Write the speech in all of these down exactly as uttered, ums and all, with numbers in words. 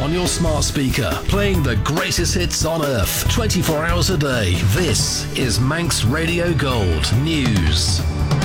on your smart speaker, playing the greatest hits on earth, twenty-four hours a day. This is Manx Radio Gold News.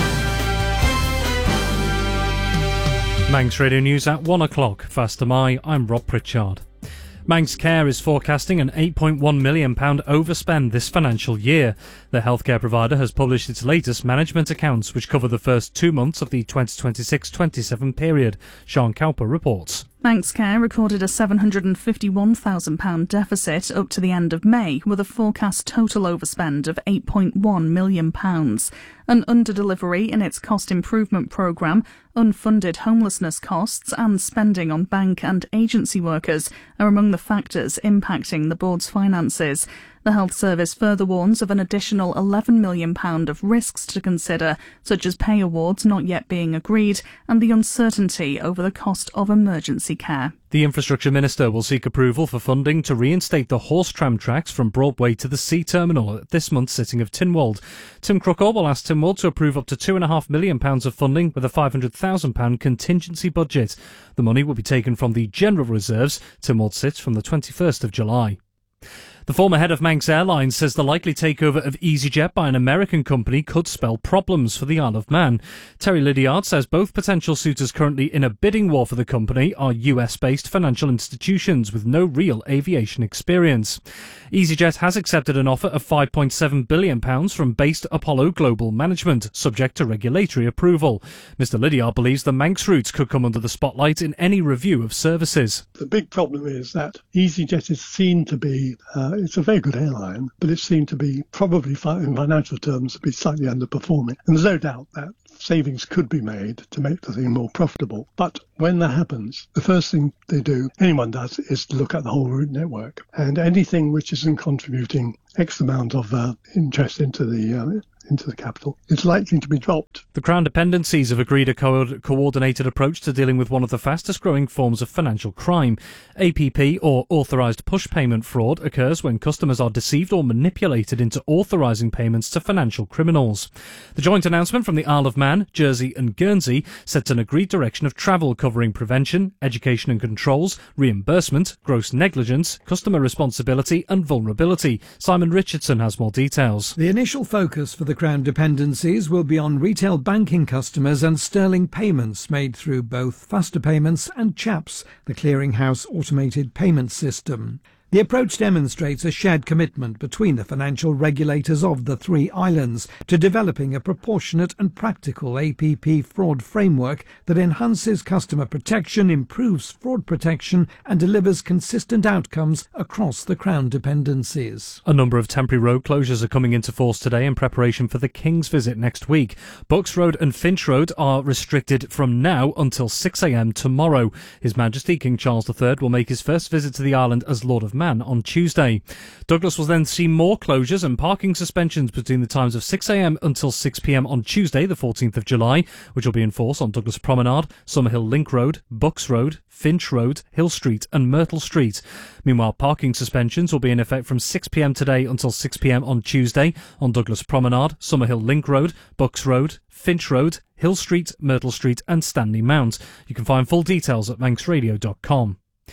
Manx Radio News at one o'clock. Faster my, I'm Rob Pritchard. Manx Care is forecasting an eight point one million pounds overspend this financial year. The healthcare provider has published its latest management accounts, which cover the first two months of the twenty twenty-six twenty-seven period. Sean Cowper reports. Manx Care recorded a seven hundred fifty-one thousand pounds deficit up to the end of May, with a forecast total overspend of eight point one million pounds. An underdelivery in its cost improvement programme, unfunded homelessness costs and spending on bank and agency workers are among the factors impacting the board's finances. The Health Service further warns of an additional eleven million pounds of risks to consider, such as pay awards not yet being agreed and the uncertainty over the cost of emergency care. The Infrastructure Minister will seek approval for funding to reinstate the horse tram tracks from Broadway to the Sea Terminal at this month's sitting of Tynwald. Tim Crookall will ask Tynwald to approve up to two point five million pounds of funding with a five hundred thousand pounds contingency budget. The money will be taken from the general reserves. Tynwald sits from the twenty-first of July. The former head of Manx Airlines says the likely takeover of EasyJet by an American company could spell problems for the Isle of Man. Terry Lydiard says both potential suitors currently in a bidding war for the company are U S-based financial institutions with no real aviation experience. EasyJet has accepted an offer of five point seven billion pounds from based Apollo Global Management, subject to regulatory approval. Mister Lydiard believes the Manx routes could come under the spotlight in any review of services. The big problem is that EasyJet is seen to be uh, it's a very good airline, but it seemed to be probably, in financial terms, to be slightly underperforming. And there's no doubt that savings could be made to make the thing more profitable. But when that happens, the first thing they do, anyone does, is to look at the whole route network. And anything which isn't contributing X amount of uh, interest into the uh, into the capital is likely to be dropped. The Crown Dependencies have agreed a co- coordinated approach to dealing with one of the fastest growing forms of financial crime. A P P, or authorised push payment fraud, occurs when customers are deceived or manipulated into authorising payments to financial criminals. The joint announcement from the Isle of Man, Jersey and Guernsey sets an agreed direction of travel covering prevention, education and controls, reimbursement, gross negligence, customer responsibility and vulnerability. Simon Richardson has more details. The initial focus for the Crown Dependencies will be on retail banking customers and sterling payments made through both Faster Payments and CHAPS, the clearinghouse automated payment system. The approach demonstrates a shared commitment between the financial regulators of the three islands to developing a proportionate and practical A P P fraud framework that enhances customer protection, improves fraud protection and delivers consistent outcomes across the Crown Dependencies. A number of temporary road closures are coming into force today in preparation for the King's visit next week. Bucks Road and Finch Road are restricted from now until six a m tomorrow. His Majesty King Charles the Third will make his first visit to the island as Lord of Man on Tuesday. Douglas will then see more closures and parking suspensions between the times of six a m until six p m on Tuesday the fourteenth of July, which will be in force on Douglas Promenade, Summerhill Link Road, Bucks Road, Finch Road, Hill Street and Myrtle Street. Meanwhile, parking suspensions will be in effect from six p m today until six p m on Tuesday on Douglas Promenade, Summerhill Link Road, Bucks Road, Finch Road, Hill Street, Myrtle Street and Stanley Mount. You can find full details at manx radio dot com.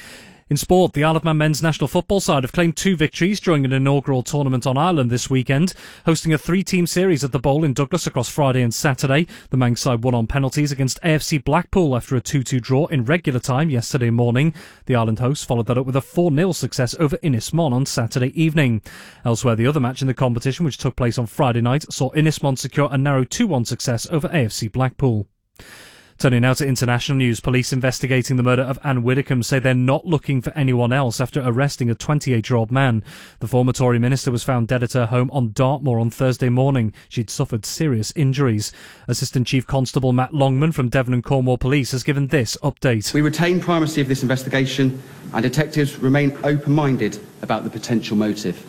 In sport, the Isle of Man men's national football side have claimed two victories during an inaugural tournament on Ireland this weekend, hosting a three-team series at the Bowl in Douglas across Friday and Saturday. The Manx side won on penalties against A F C Blackpool after a two two draw in regular time yesterday morning. The Ireland hosts followed that up with a four nil success over Innismon on Saturday evening. Elsewhere, the other match in the competition, which took place on Friday night, saw Innismon secure a narrow two one success over A F C Blackpool. Turning now to international news, police investigating the murder of Anne Widdecombe say they're not looking for anyone else after arresting a twenty-eight-year-old man. The former Tory minister was found dead at her home on Dartmoor on Thursday morning. She'd suffered serious injuries. Assistant Chief Constable Matt Longman from Devon and Cornwall Police has given this update. We retain primacy of this investigation and detectives remain open-minded about the potential motive.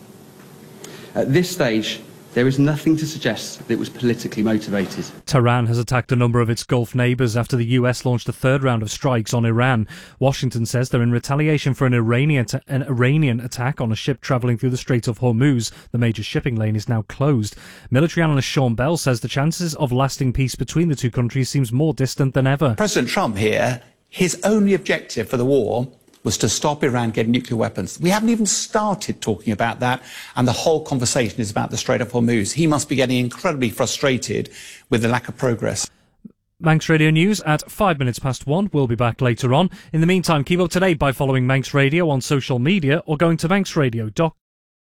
At this stage, there is nothing to suggest that it was politically motivated. Tehran has attacked a number of its Gulf neighbours after the U S launched a third round of strikes on Iran. Washington says they're in retaliation for an Iranian, an Iranian attack on a ship travelling through the Strait of Hormuz. The major shipping lane is now closed. Military analyst Sean Bell says the chances of lasting peace between the two countries seems more distant than ever. President Trump here, his only objective for the war was to stop Iran getting nuclear weapons. We haven't even started talking about that, and the whole conversation is about the Strait of Hormuz. He must be getting incredibly frustrated with the lack of progress. Manx Radio News at five minutes past one. We'll be back later on. In the meantime, keep up to date by following Manx Radio on social media or going to manx radio dot com.